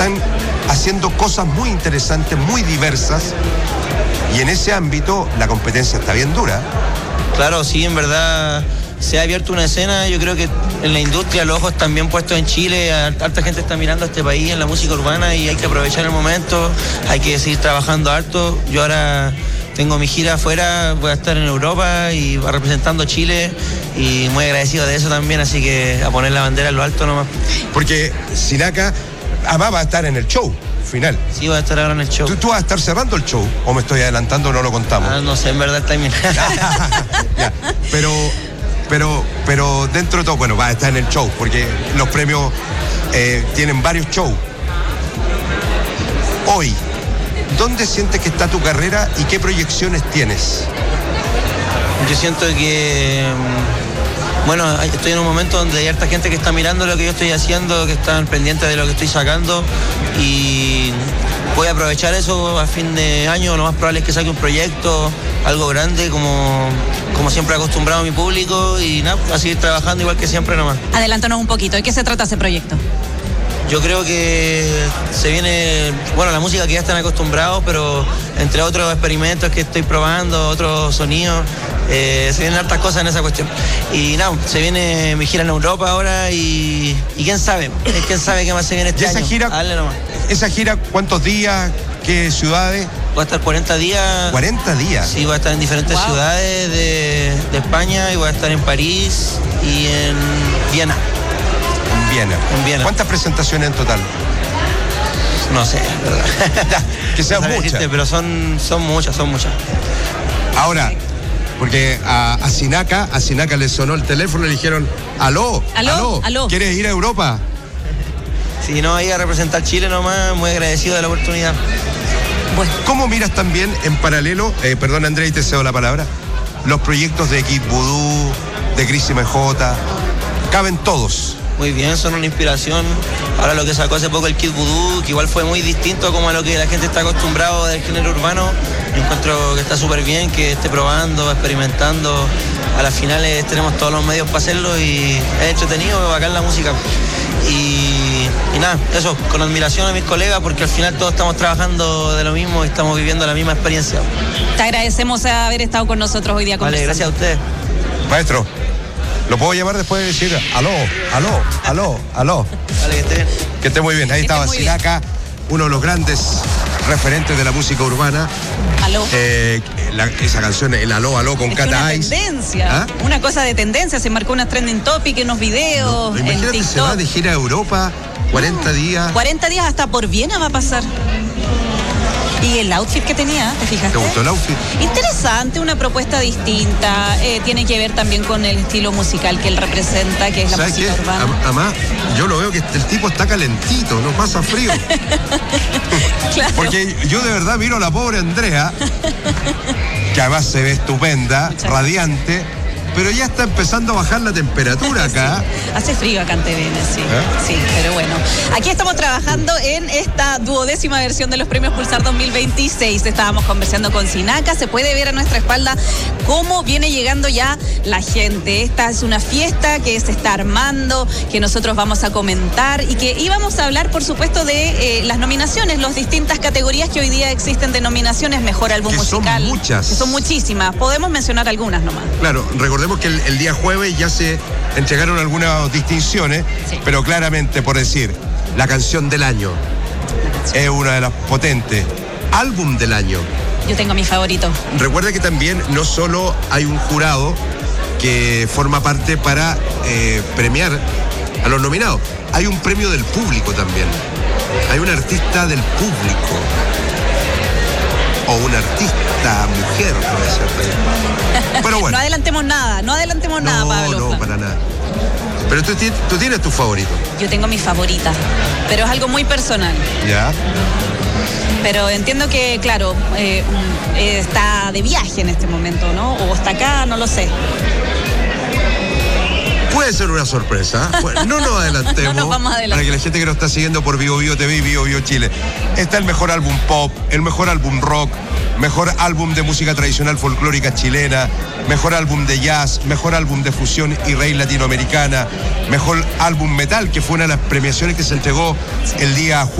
están haciendo cosas muy interesantes, muy diversas, y en ese ámbito la competencia está bien dura. Claro, sí, en verdad se ha abierto una escena. Yo creo que en la industria los ojos están bien puestos en Chile. Harta gente está mirando a este país en la música urbana y hay que aprovechar el momento, hay que seguir trabajando harto. Yo ahora tengo mi gira afuera, voy a estar en Europa y representando Chile y muy agradecido de eso también, así que a poner la bandera en lo alto nomás. Porque Sinaka además va a estar en el show final. Sí, voy a estar ahora en el show. ¿Tú vas a estar cerrando el show o me estoy adelantando o no lo contamos? No sé, en verdad está bien. Ya, pero dentro de todo, bueno, va a estar en el show porque los premios tienen varios shows. Hoy, ¿dónde sientes que está tu carrera y qué proyecciones tienes? Yo siento que, bueno, estoy en un momento donde hay harta gente que está mirando lo que yo estoy haciendo, que están pendientes de lo que estoy sacando y voy a aprovechar eso a fin de año. Lo más probable es que saque un proyecto, algo grande, como siempre he acostumbrado a mi público y nada, a seguir trabajando igual que siempre nomás. Adelántanos un poquito, ¿de qué se trata ese proyecto? Yo creo que se viene, bueno, la música que ya están acostumbrados, pero entre otros experimentos que estoy probando, otros sonidos, se vienen hartas cosas en esa cuestión. Y nada, se viene mi gira en Europa ahora y quién sabe qué más se viene este año. ¿Esa gira cuántos días, qué ciudades? Voy a estar 40 días. ¿40 días? Sí, voy a estar en diferentes ciudades de España y voy a estar en París y en Viena. En Viena. ¿Cuántas presentaciones en total? No sé, ¿verdad? Que sean muchas. Pero son muchas. Ahora, porque a Sinaka le sonó el teléfono y le dijeron, aló, ¿quieres ir a Europa? Sí, no, ir a representar Chile nomás, muy agradecido de la oportunidad. Bueno. ¿Cómo miras también en paralelo, perdón André, y te cedo la palabra, los proyectos de Kid Voodoo, de Cris MJ? Caben todos. Muy bien, son una inspiración. Ahora lo que sacó hace poco el Kid Voodoo, que igual fue muy distinto como a lo que la gente está acostumbrado del género urbano. Encuentro que está súper bien, que esté probando, experimentando. A las finales tenemos todos los medios para hacerlo y es entretenido, bacán la música. Y nada, eso, con admiración a mis colegas, porque al final todos estamos trabajando de lo mismo y estamos viviendo la misma experiencia. Te agradecemos haber estado con nosotros hoy día conversando. Vale, gracias a ustedes. Maestro, ¿lo puedo llamar después de decir aló? Vale, que esté bien. Que esté muy bien. Ahí estaba Sinaka, uno de los grandes referentes de la música urbana. Aló. Esa canción, el aló con Cata Ice. Tendencia. Una cosa de tendencia, se marcó una trending topic en unos videos. Imagínate, en se va de gira a Europa, 40 días. 40 días hasta por Viena va a pasar. Y el outfit que tenía, ¿te fijaste? ¿Te gustó el outfit? Interesante, una propuesta distinta. Tiene que ver también con el estilo musical que él representa, que es la música urbana. Además, yo lo veo que el tipo está calentito, no pasa frío. Claro. Porque yo de verdad miro a la pobre Andrea, que además se ve estupenda, radiante, pero ya está empezando a bajar la temperatura acá. Sí, hace frío acá en TVN, sí. Sí, pero bueno. Aquí estamos trabajando en esta 12ª versión de los Premios Pulsar 2026. Estábamos conversando con Sinaka. Se puede ver a nuestra espalda cómo viene llegando ya la gente. Esta es una fiesta que se está armando, que nosotros vamos a comentar y que íbamos a hablar, por supuesto, de las nominaciones, las distintas categorías que hoy día existen de nominaciones. Mejor álbum musical. Son muchas. Que son muchísimas. Podemos mencionar algunas nomás. Claro, recordemos que el día jueves ya se entregaron algunas distinciones, sí. Pero claramente, por decir, la canción del año es una de las potentes. Álbum del año. Yo tengo mi favorito. Recuerda que también no solo hay un jurado que forma parte para premiar a los nominados, hay un premio del público también. Hay un artista del público. O una artista mujer, puede ser también. Pero bueno. No adelantemos nada, Pablo. No, para nada. Pero tú tienes tu favorito. Yo tengo mi favorita, pero es algo muy personal. Ya. Pero entiendo que, claro, está de viaje en este momento, ¿no? O está acá, no lo sé. Puede ser una sorpresa. Bueno, no nos adelantemos. No nos vamos a adelantar. Para que la gente que nos está siguiendo por Vivo Vivo TV y Vivo Vivo Chile. Está el mejor álbum pop, el mejor álbum rock, mejor álbum de música tradicional folclórica chilena, mejor álbum de jazz, mejor álbum de fusión y raíz latinoamericana, mejor álbum metal, que fue una de las premiaciones que se entregó el día jueves.